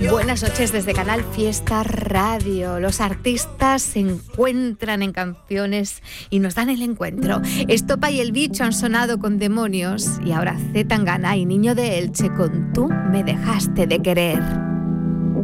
Buenas noches desde Canal Fiesta Radio. Los artistas se encuentran en canciones y nos dan el encuentro. Estopa y El Bicho han sonado con Demonios y ahora C. Tangana y Niño de Elche con Tú me dejaste de querer.